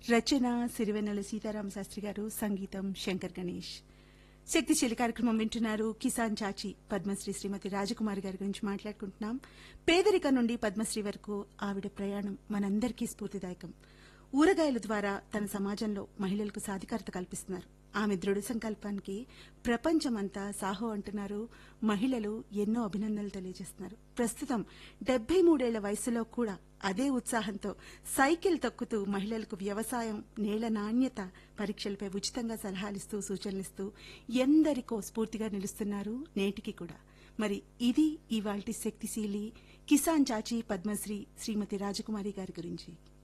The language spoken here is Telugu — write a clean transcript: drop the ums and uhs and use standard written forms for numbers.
రచన సిరివెన్నెల సీతారామ శాస్త్రి గారు, సంగీతం శంకర్ గణేష్. శక్తిశీలి కార్యక్రమం వింటున్నారు. కిసాన్ చాచి పద్మశ్రీ శ్రీమతి రాజకుమారి గారి గురించి మాట్లాడుకుంటున్నాం. పేదరికం నుండి పద్మశ్రీ వరకు ఆవిడ ప్రయాణం మనందరికీ స్ఫూర్తిదాయకం. ఊరగాయల ద్వారా తన సమాజంలో మహిళలకు సాధికారత కల్పిస్తున్నారు. ఆమె దృఢ సంకల్పానికి ప్రపంచమంతా సాహో అంటున్నారు. మహిళలు ఎన్నో అభినందనలు తెలియజేస్తున్నారు. ప్రస్తుతం 73 ఏళ్ల వయసులో కూడా అదే ఉత్సాహంతో సైకిల్ తొక్కుతూ మహిళలకు వ్యవసాయం, నేల నాణ్యత పరీక్షలపై ఉచితంగా సలహాలిస్తూ సూచనలిస్తూ ఎందరికో స్ఫూర్తిగా నిలుస్తున్నారు నేటికి కూడా. మరి ఇది ఇవాల్టి శక్తిశీలి కిసాన్ చాచి పద్మశ్రీ శ్రీమతి రాజకుమారి గారి గురించి.